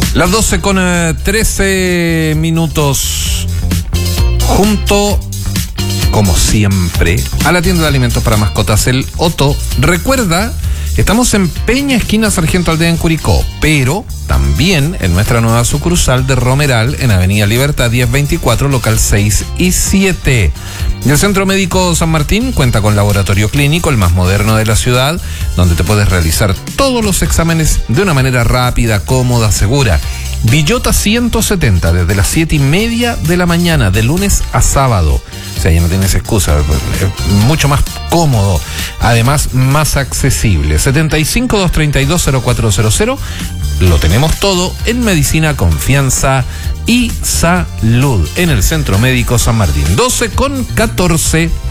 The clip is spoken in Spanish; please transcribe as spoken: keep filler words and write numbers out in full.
Las doce con trece minutos. Junto, como siempre, a la tienda de alimentos para mascotas, el Otto. Recuerda, estamos en Peña, esquina Sargento Aldea en Curicó, pero también en nuestra nueva sucursal de Romeral, en Avenida Libertad diez veinticuatro, local seis y siete. Y el Centro Médico San Martín cuenta con laboratorio clínico, el más moderno de la ciudad, donde te puedes realizar todos los exámenes de una manera rápida, cómoda, segura. Villota ciento setenta, desde las siete y media de la mañana, de lunes a sábado. O sea, ya no tienes excusa, es mucho más cómodo, además más accesible. setenta y cinco, doscientos treinta y dos, cero cuatro cero cero. Lo tenemos todo en medicina, confianza y salud en el Centro Médico San Martín. doce con catorce.